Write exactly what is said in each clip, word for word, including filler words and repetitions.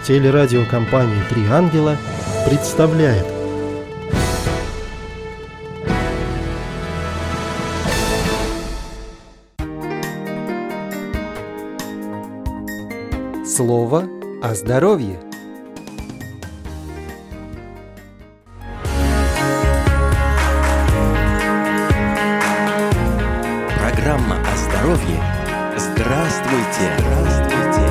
Телерадиокомпания «Три ангела» представляет Слово о здоровье. Программа о здоровье. Здравствуйте! Здравствуйте!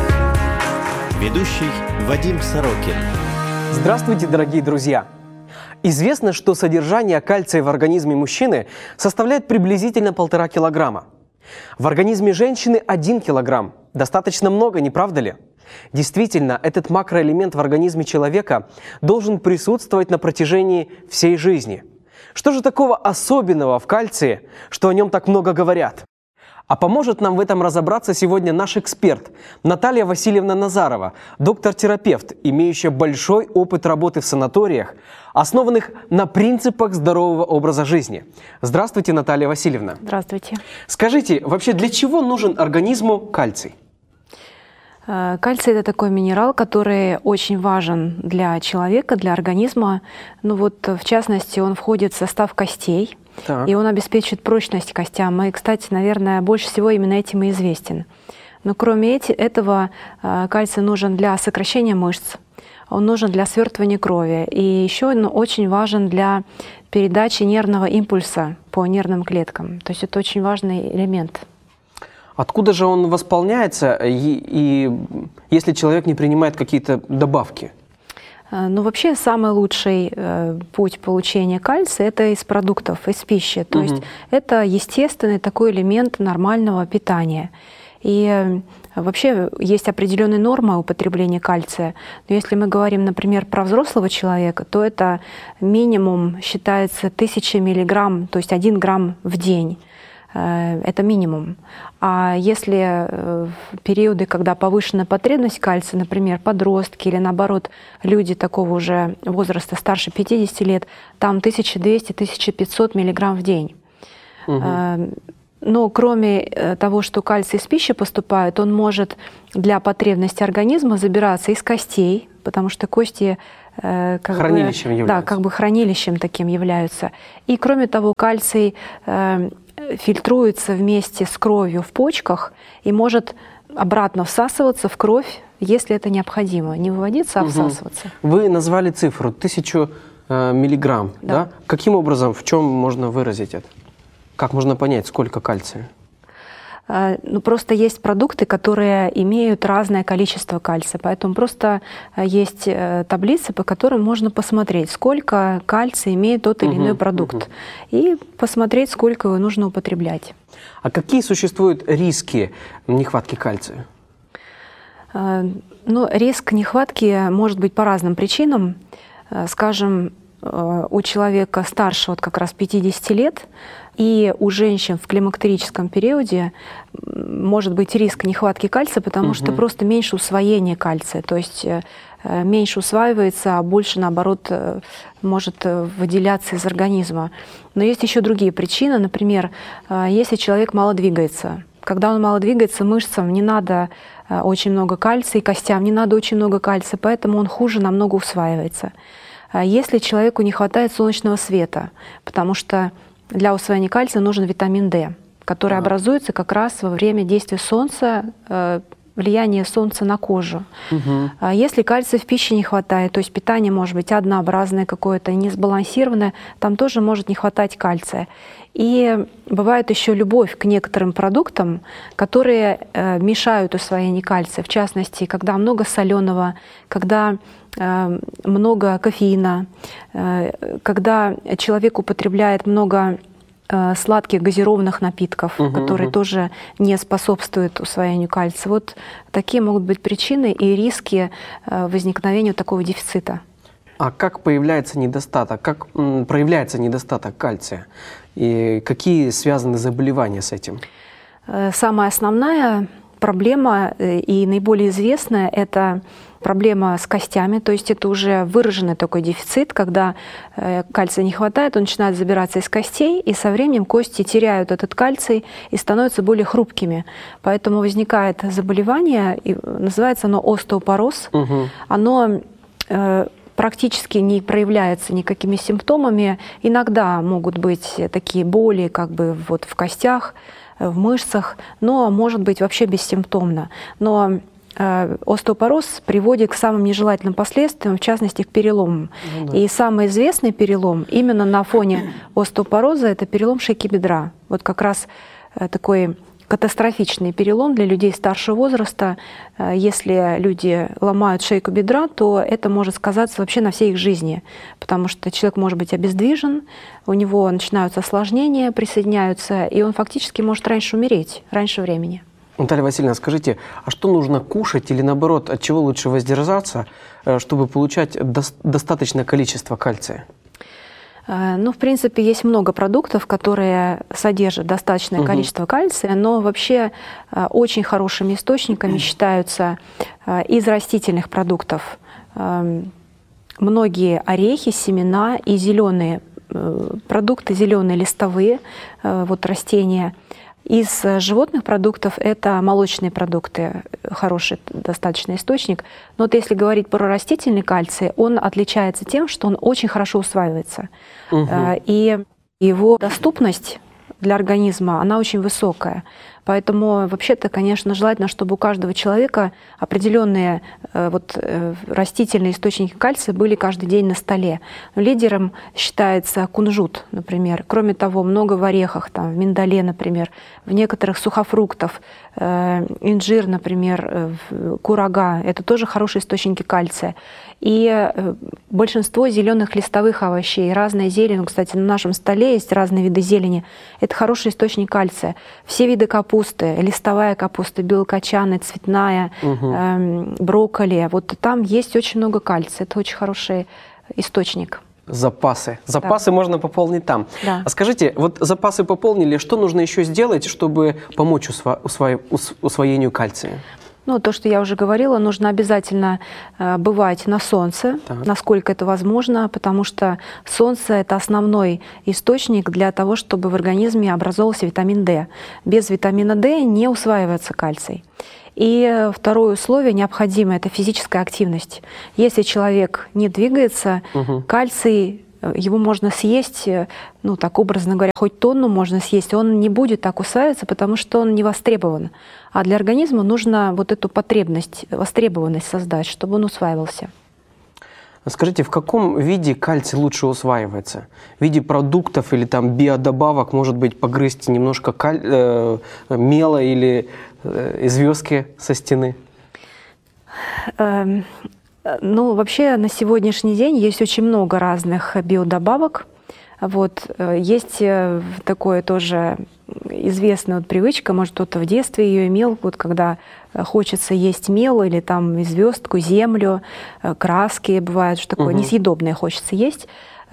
Ведущий Вадим Сорокин. Здравствуйте, дорогие друзья! Известно, что содержание кальция в организме мужчины составляет приблизительно полтора килограмма. В организме женщины один килограмм. Достаточно много, не правда ли? Действительно, этот макроэлемент в организме человека должен присутствовать на протяжении всей жизни. Что же такого особенного в кальции, что о нем так много говорят? А поможет нам в этом разобраться сегодня наш эксперт Наталья Васильевна Назарова, доктор-терапевт, имеющая большой опыт работы в санаториях, основанных на принципах здорового образа жизни. Здравствуйте, Наталья Васильевна. Здравствуйте. Скажите, вообще для чего нужен организму кальций? Кальций – это такой минерал, который очень важен для человека, для организма. Ну вот, в частности, он входит в состав костей, так. И он обеспечивает прочность костям. И, кстати, наверное, больше всего именно этим и известен. Но кроме этого, кальций нужен для сокращения мышц, он нужен для свертывания крови. И еще он очень важен для передачи нервного импульса по нервным клеткам. То есть это очень важный элемент. Откуда же он восполняется, и, и если человек не принимает какие-то добавки? Ну, вообще, самый лучший э, путь получения кальция – это из продуктов, из пищи. То угу. есть это естественный такой элемент нормального питания. И э, вообще есть определенные нормы употребления кальция. Но если мы говорим, например, про взрослого человека, то это минимум считается тысяча миллиграмм, то есть один грамм в день. Это минимум. А если в периоды, когда повышенная потребность кальция, например, подростки или, наоборот, люди такого уже возраста старше пятидесяти лет, там тысяча двести — тысяча пятьсот миллиграмм в день. Угу. Но кроме того, что кальций из пищи поступает, он может для потребности организма забираться из костей, потому что кости как хранилищем бы, являются. Да, как бы хранилищем таким являются. И кроме того, кальций фильтруется вместе с кровью в почках и может обратно всасываться в кровь, если это необходимо. Не выводиться, а всасываться. Угу. Вы назвали цифру тысячу э, миллиграмм. Да. Да? Каким образом, в чем можно выразить это? Как можно понять, сколько кальция? Ну, просто есть продукты, которые имеют разное количество кальция. Поэтому просто есть таблицы, по которым можно посмотреть, сколько кальция имеет тот или угу, иной продукт. Угу. И посмотреть, сколько его нужно употреблять. А какие существуют риски нехватки кальция? Ну, риск нехватки может быть по разным причинам. Скажем, у человека старше вот как раз пятидесяти лет, и у женщин в климактерическом периоде может быть риск нехватки кальция, потому угу. что просто меньше усвоения кальция, то есть меньше усваивается, а больше, наоборот, может выделяться из организма. Но есть еще другие причины, например, если человек мало двигается. Когда он мало двигается, мышцам не надо очень много кальция, костям не надо очень много кальция, поэтому он хуже намного усваивается. Если человеку не хватает солнечного света, потому что для усвоения кальция нужен витамин D, который ага. образуется как раз во время действия солнца, влияния солнца на кожу. Угу. Если кальция в пище не хватает, то есть питание может быть однообразное какое-то, несбалансированное, там тоже может не хватать кальция. И бывает еще любовь к некоторым продуктам, которые э, мешают усвоению кальция. В частности, когда много соленого, когда э, много кофеина, э, когда человек употребляет много э, сладких газированных напитков, угу, которые угу. тоже не способствуют усвоению кальция. Вот такие могут быть причины и риски э, возникновения такого дефицита. А как появляется недостаток, как м, проявляется недостаток кальция? И какие связаны заболевания с этим? Самая основная проблема и наиболее известная – это проблема с костями, то есть это уже выраженный такой дефицит, когда кальция не хватает, он начинает забираться из костей, и со временем кости теряют этот кальций и становятся более хрупкими. Поэтому возникает заболевание, и называется оно остеопороз. Угу. Оно э, практически не проявляется никакими симптомами. Иногда могут быть такие боли как бы вот в костях, в мышцах, но может быть вообще бессимптомно. Но остеопороз приводит к самым нежелательным последствиям, в частности, к переломам. Ну, да. И самый известный перелом именно на фоне остеопороза – это перелом шейки бедра. Вот как раз такой катастрофичный перелом для людей старшего возраста. Если люди ломают шейку бедра, то это может сказаться вообще на всей их жизни, потому что человек может быть обездвижен, у него начинаются осложнения, присоединяются, и он фактически может раньше умереть, раньше времени. Наталья Васильевна, скажите, а что нужно кушать или, наоборот, от чего лучше воздержаться, чтобы получать до- достаточное количество кальция? Ну, в принципе, есть много продуктов, которые содержат достаточное угу. количество кальция, но вообще очень хорошими источниками считаются из растительных продуктов многие орехи, семена и зеленые продукты, зеленые листовые вот, растения. Из животных продуктов это молочные продукты, хороший достаточно источник. Но вот если говорить про растительный кальций, он отличается тем, что он очень хорошо усваивается. Угу. И его доступность для организма, она очень высокая. Поэтому вообще-то, конечно, желательно, чтобы у каждого человека определенные э, вот, э, растительные источники кальция были каждый день на столе. Лидером считается кунжут, например. Кроме того, много в орехах, там, в миндале, например, в некоторых сухофруктах, э, инжир, например, э, курага. Это тоже хорошие источники кальция. И э, большинство зеленых листовых овощей, разная зелень, ну, кстати, на нашем столе есть разные виды зелени, это хороший источник кальция. Все виды капусты, капусты, листовая капуста, белокочанная, цветная, угу. э, брокколи. Вот там есть очень много кальция. Это очень хороший источник. Запасы. Запасы да. можно пополнить там. Да. А скажите, вот запасы пополнили, что нужно еще сделать, чтобы помочь усво- усво- ус- усвоению кальция? Ну, то, что я уже говорила, нужно обязательно э, бывать на солнце, так. насколько это возможно, потому что солнце – это основной источник для того, чтобы в организме образовался витамин D. Без витамина D не усваивается кальций. И второе условие необходимое – это физическая активность. Если человек не двигается, угу. кальций, его можно съесть, ну, так образно говоря, хоть тонну можно съесть, он не будет так усваиваться, потому что он не востребован. А для организма нужно вот эту потребность, востребованность создать, чтобы он усваивался. Скажите, в каком виде кальций лучше усваивается? В виде продуктов или там биодобавок, может быть, погрызть немножко каль... э, мела или э, звездки со стены? Эм... Ну, вообще на сегодняшний день есть очень много разных биодобавок. Вот. Есть такое тоже известная вот привычка, может, кто-то в детстве ее имел, вот когда хочется есть мел или там звездку, землю, краски, бывает, что такое угу. несъедобное хочется есть.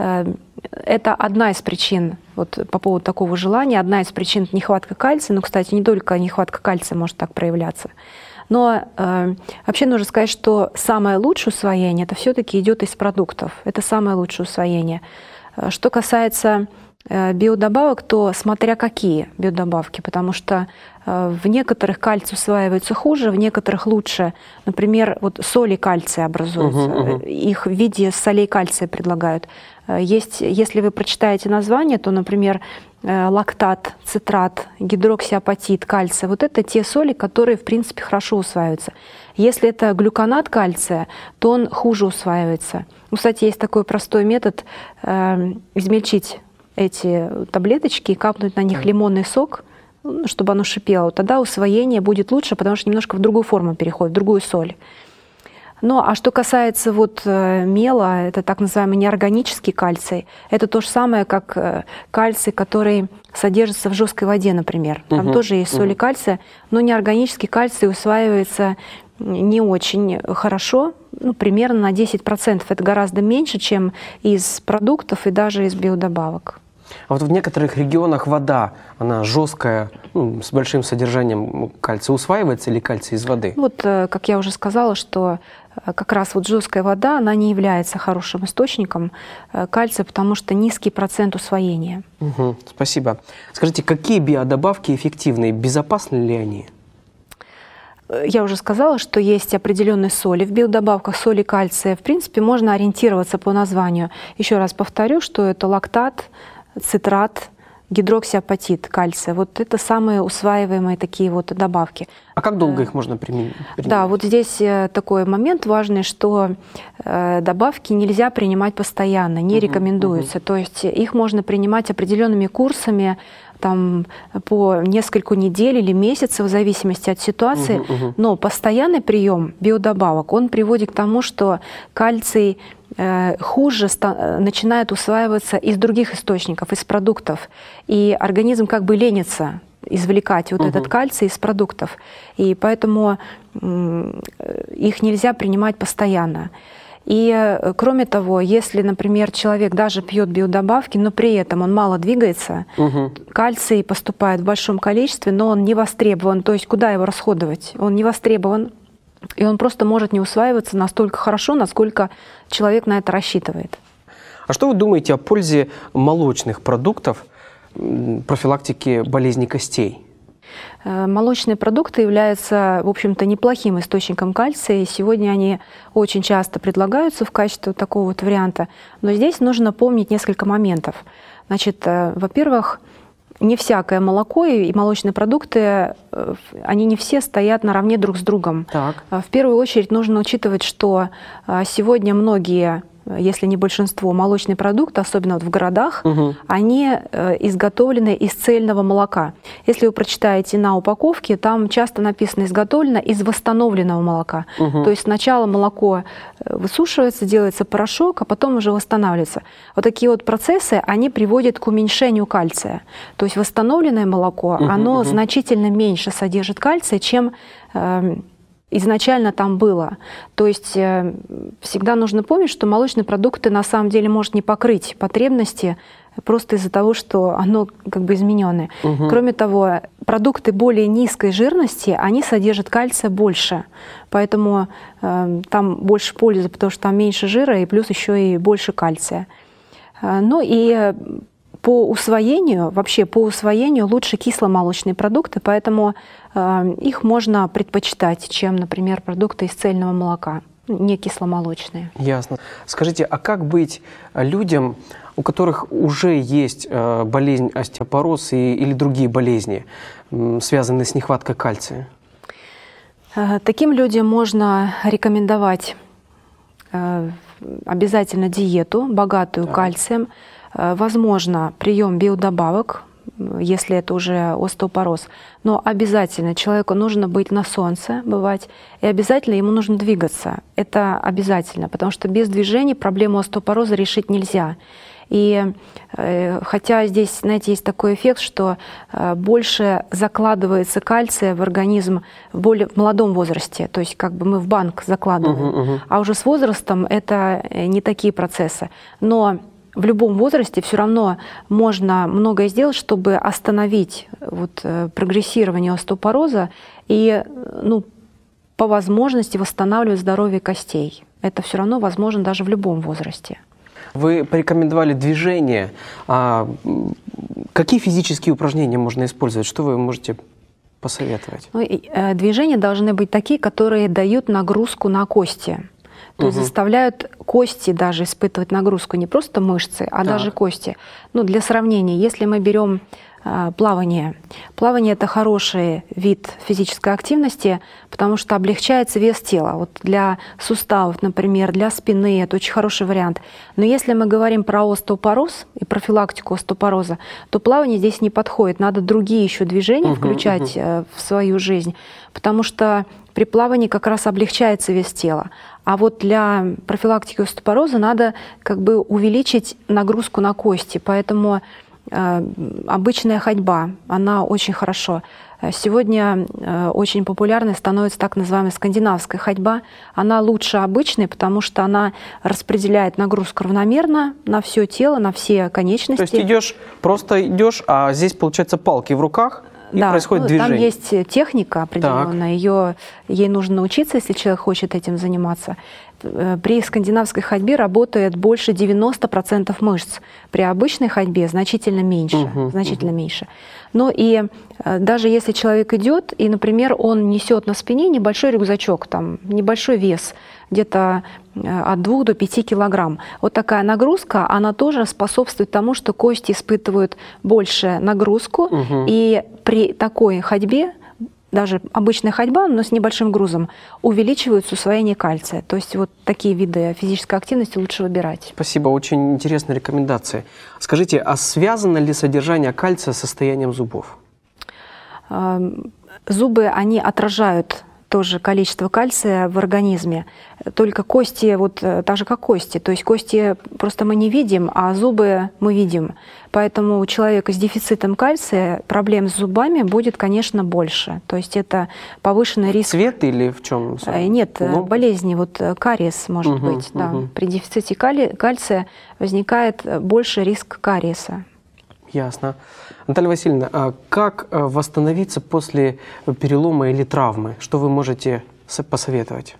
Это одна из причин, вот по поводу такого желания, одна из причин — нехватка кальция. Ну, кстати, не только нехватка кальция может так проявляться. Но э, вообще нужно сказать, что самое лучшее усвоение это все-таки идет из продуктов. Это самое лучшее усвоение. Что касается э, биодобавок, то смотря какие биодобавки, потому что э, в некоторых кальций усваивается хуже, в некоторых лучше. Например, вот соли кальция образуются, uh-huh, uh-huh. их в виде солей кальция предлагают. Есть, если вы прочитаете название, то, например, лактат, цитрат, гидроксиапатит, кальция. Вот это те соли, которые, в принципе, хорошо усваиваются. Если это глюконат кальция, то он хуже усваивается. Ну, кстати, есть такой простой метод э, измельчить эти таблеточки и капнуть на них лимонный сок, чтобы оно шипело. Тогда усвоение будет лучше, потому что немножко в другую форму переходит, в другую соль. Ну, а что касается вот мела, это так называемый неорганический кальций, это то же самое, как кальций, который содержится в жесткой воде, например. Там угу, тоже есть соли угу. кальция, но неорганический кальций усваивается не очень хорошо, ну, примерно на десять процентов. Это гораздо меньше, чем из продуктов и даже из биодобавок. А вот в некоторых регионах вода, она жесткая, ну, с большим содержанием кальция. Усваивается ли кальций из воды? Вот, как я уже сказала, что как раз вот жесткая вода, она не является хорошим источником кальция, потому что низкий процент усвоения. Угу, спасибо. Скажите, какие биодобавки эффективны, безопасны ли они? Я уже сказала, что есть определенные соли в биодобавках, соли кальция. В принципе, можно ориентироваться по названию. Еще раз повторю, что это лактат, цитрат, гидроксиапатит кальция. Вот это самые усваиваемые такие вот добавки. А как долго их можно применить? Да, вот здесь такой момент важный, что добавки нельзя принимать постоянно, не uh-huh, рекомендуется. Uh-huh. То есть их можно принимать определенными курсами, там, по несколько недель или месяцев, в зависимости от ситуации. Uh-huh, uh-huh. Но постоянный прием биодобавок, он приводит к тому, что кальций э, хуже ста- начинает усваиваться из других источников, из продуктов. И организм как бы ленится извлекать вот uh-huh. этот кальций из продуктов. И поэтому м- их нельзя принимать постоянно. И кроме того, если, например, человек даже пьет биодобавки, но при этом он мало двигается, угу. кальций поступает в большом количестве, но он не востребован. То есть куда его расходовать? Он не востребован, и он просто может не усваиваться настолько хорошо, насколько человек на это рассчитывает. А что вы думаете о пользе молочных продуктов профилактики болезней костей? Молочные продукты являются, в общем-то, неплохим источником кальция. Сегодня они очень часто предлагаются в качестве такого вот варианта. Но здесь нужно помнить несколько моментов. Значит, во-первых, не всякое молоко и молочные продукты, они не все стоят наравне друг с другом. Так. В первую очередь нужно учитывать, что сегодня многие, если не большинство, молочные продукты, особенно вот в городах, угу. они э, изготовлены из цельного молока. Если вы прочитаете на упаковке, там часто написано «изготовлено из восстановленного молока». Угу. То есть сначала молоко высушивается, делается порошок, а потом уже восстанавливается. Вот такие вот процессы, они приводят к уменьшению кальция. То есть восстановленное молоко, угу, оно угу. значительно меньше содержит кальция, чем э, изначально там было. То есть э, всегда нужно помнить, что молочные продукты на самом деле может не покрыть потребности просто из-за того, что оно как бы измененное. Угу. Кроме того, продукты более низкой жирности, они содержат кальция больше. Поэтому э, там больше пользы, потому что там меньше жира и плюс еще и больше кальция. Э, ну и по усвоению, вообще по усвоению лучше кисломолочные продукты, поэтому э, их можно предпочитать, чем, например, продукты из цельного молока, не кисломолочные. Ясно. Скажите, а как быть людям, у которых уже есть э, болезнь остеопороз и, или другие болезни, э, связанные с нехваткой кальция? Э, таким людям можно рекомендовать э, обязательно диету, богатую так. кальцием. Возможно, прием биодобавок, если это уже остеопороз, но обязательно человеку нужно быть на солнце, бывать, и обязательно ему нужно двигаться. Это обязательно, потому что без движения проблему остеопороза решить нельзя. И э, хотя здесь, знаете, есть такой эффект, что э, больше закладывается кальция в организм в более в молодом возрасте, то есть как бы мы в банк закладываем, uh-huh, uh-huh. а уже с возрастом это не такие процессы. Но в любом возрасте все равно можно многое сделать, чтобы остановить вот, прогрессирование остеопороза и ну, по возможности восстанавливать здоровье костей. Это все равно возможно даже в любом возрасте. Вы порекомендовали движение. А какие физические упражнения можно использовать? Что вы можете посоветовать? Ну, движения должны быть такие, которые дают нагрузку на кости. То есть угу. заставляют кости даже испытывать нагрузку, не просто мышцы, а так. даже кости. Ну, для сравнения, если мы берем э, плавание. Плавание – это хороший вид физической активности, потому что облегчается вес тела. Вот для суставов, например, для спины – это очень хороший вариант. Но если мы говорим про остеопороз и профилактику остеопороза, то плавание здесь не подходит. Надо другие еще движения угу, включать угу. э, в свою жизнь, потому что при плавании как раз облегчается вес тела. А вот для профилактики остеопороза надо как бы увеличить нагрузку на кости. Поэтому э, обычная ходьба, она очень хорошо. Сегодня очень популярной становится так называемая скандинавская ходьба. Она лучше обычной, потому что она распределяет нагрузку равномерно на все тело, на все конечности. То есть идешь, просто идешь, а здесь, получается, палки в руках, и да, происходит ну, движение. Там есть техника определенная, ее, ей нужно научиться, если человек хочет этим заниматься. При скандинавской ходьбе работает больше девяноста процентов мышц. При обычной ходьбе значительно меньше. Угу, значительно угу. меньше. Но и даже если человек идет, и, например, он несет на спине небольшой рюкзачок, там, небольшой вес, где-то от двух до пяти килограмм. Вот такая нагрузка, она тоже способствует тому, что кости испытывают больше нагрузку, угу. и при такой ходьбе, даже обычная ходьба, но с небольшим грузом, увеличивается усвоение кальция. То есть вот такие виды физической активности лучше выбирать. Спасибо, очень интересные рекомендации. Скажите, а связано ли содержание кальция с состоянием зубов? Зубы, они отражают тоже количество кальция в организме. Только кости, вот так же как кости. То есть кости просто мы не видим, а зубы мы видим. Поэтому у человека с дефицитом кальция проблем с зубами будет, конечно, больше. То есть это повышенный риск... Цвет или в чем? Нет, ну, болезни. Вот кариес может угу, быть. Да. Угу. При дефиците кали... кальция возникает больше риск кариеса. Ясно. Наталья Васильевна, а как восстановиться после перелома или травмы? Что вы можете посоветовать?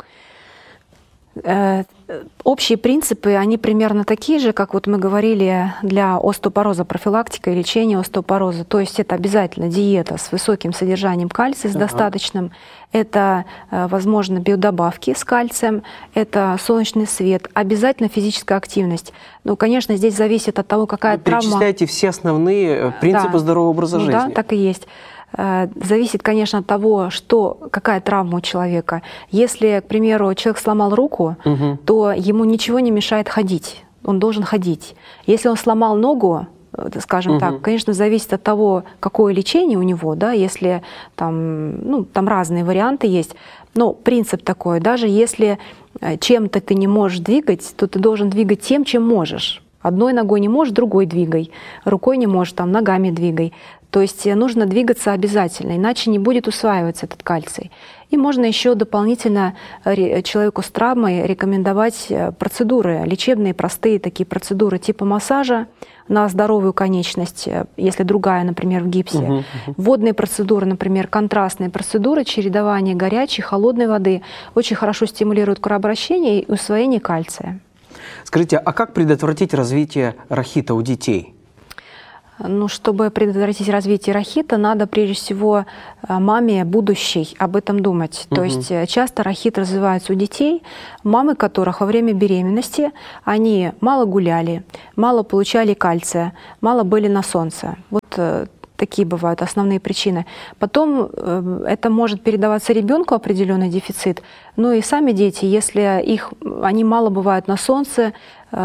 Общие принципы, они примерно такие же, как вот мы говорили для остеопороза, профилактика и лечение остеопороза. То есть это обязательно диета с высоким содержанием кальция, с ага. достаточным. Это, возможно, биодобавки с кальцием, это солнечный свет, обязательно физическая активность. Ну, конечно, здесь зависит от того, какая вы травма. Перечисляете все основные принципы да. здорового образа ну, жизни. Да, так и есть. Зависит, конечно, от того, что, какая травма у человека. Если, к примеру, человек сломал руку, угу. то ему ничего не мешает ходить. Он должен ходить. Если он сломал ногу, скажем угу. так, конечно, зависит от того, какое лечение у него, да, если там, ну, там разные варианты есть. Но принцип такой, даже если чем-то ты не можешь двигать, то ты должен двигать тем, чем можешь. Одной ногой не можешь, другой двигай. Рукой не можешь, там, ногами двигай. То есть нужно двигаться обязательно, иначе не будет усваиваться этот кальций. И можно еще дополнительно человеку с травмой рекомендовать процедуры, лечебные, простые такие процедуры типа массажа на здоровую конечность, если другая, например, в гипсе. Uh-huh, uh-huh. Водные процедуры, например, контрастные процедуры, чередование горячей, холодной воды очень хорошо стимулируют кровообращение и усвоение кальция. Скажите, а как предотвратить развитие рахита у детей? Ну, чтобы предотвратить развитие рахита, надо прежде всего маме будущей об этом думать. Угу. То есть часто рахит развивается у детей, мамы которых во время беременности они мало гуляли, мало получали кальция, мало были на солнце. Вот такие бывают основные причины. Потом это может передаваться ребенку определенный дефицит, но и сами дети, если их, они мало бывают на солнце,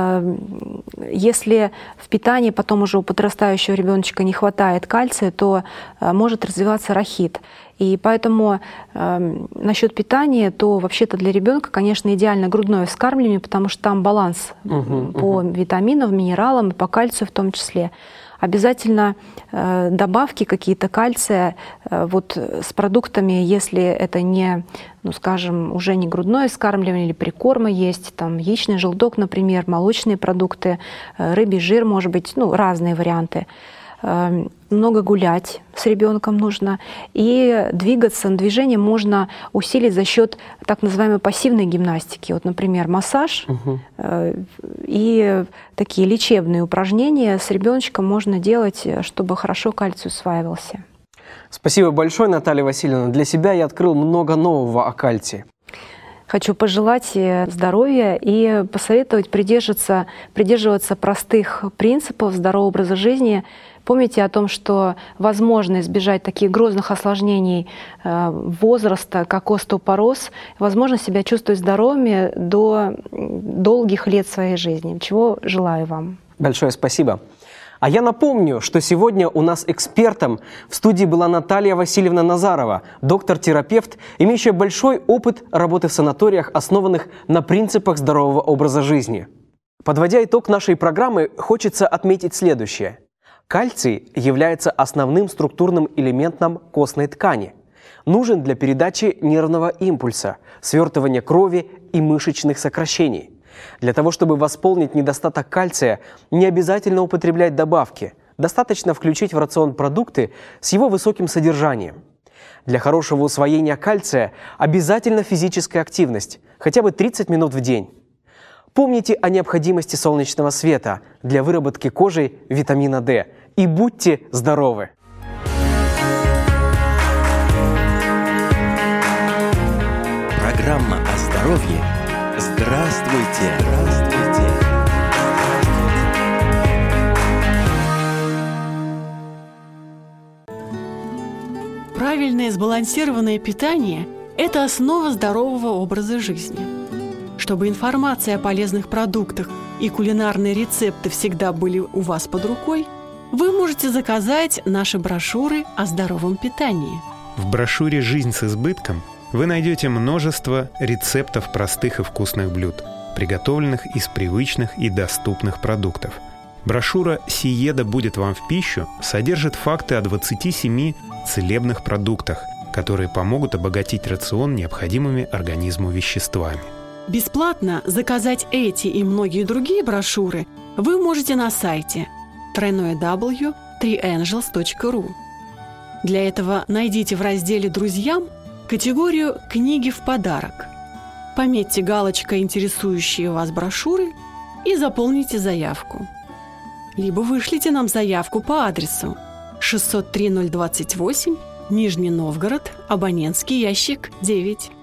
если в питании потом уже у подрастающего ребеночка не хватает кальция, то может развиваться рахит. И поэтому э, насчет питания, то вообще-то для ребенка, конечно, идеально грудное вскармливание, потому что там баланс uh-huh, по uh-huh. витаминам, минералам и по кальцию в том числе. Обязательно э, добавки какие-то кальция э, вот с продуктами, если это не, ну, скажем, уже не грудное вскармливание или прикормы есть, там яичный желток, например, молочные продукты, э, рыбий жир, может быть, ну, разные варианты. Э, много гулять с ребенком нужно, и двигаться. Движение можно усилить за счет так называемой пассивной гимнастики. Вот, например, массаж угу. э, и такие лечебные упражнения с ребеночком можно делать, чтобы хорошо кальций усваивался. Спасибо большое, Наталья Васильевна. Для себя я открыл много нового о кальции. Хочу пожелать здоровья и посоветовать придерживаться, придерживаться простых принципов здорового образа жизни. Помните о том, что возможно избежать таких грозных осложнений возраста, как остеопороз, возможно себя чувствовать здоровыми до долгих лет своей жизни. Чего желаю вам. Большое спасибо. А я напомню, что сегодня у нас экспертом в студии была Наталья Васильевна Назарова, доктор-терапевт, имеющая большой опыт работы в санаториях, основанных на принципах здорового образа жизни. Подводя итог нашей программы, хочется отметить следующее. Кальций является основным структурным элементом костной ткани. Нужен для передачи нервного импульса, свертывания крови и мышечных сокращений. Для того, чтобы восполнить недостаток кальция, не обязательно употреблять добавки. Достаточно включить в рацион продукты с его высоким содержанием. Для хорошего усвоения кальция обязательна физическая активность, хотя бы тридцать минут в день. Помните о необходимости солнечного света для выработки кожей витамина D и будьте здоровы! Программа о здоровье. Здравствуйте! Здравствуйте! Правильное сбалансированное питание – это основа здорового образа жизни. Чтобы информация о полезных продуктах и кулинарные рецепты всегда были у вас под рукой, вы можете заказать наши брошюры о здоровом питании. В брошюре «Жизнь с избытком» вы найдете множество рецептов простых и вкусных блюд, приготовленных из привычных и доступных продуктов. Брошюра «Сиеда будет вам в пищу» содержит факты о двадцати семи целебных продуктах, которые помогут обогатить рацион необходимыми организму веществами. Бесплатно заказать эти и многие другие брошюры вы можете на сайте дабл ю дабл ю дабл ю точка три энджелс точка ру. Для этого найдите в разделе «Друзьям» категорию «Книги в подарок». Пометьте галочкой интересующие вас брошюры и заполните заявку. Либо вышлите нам заявку по адресу шестьсот три ноль двадцать восемь, Нижний Новгород, абонентский ящик девять.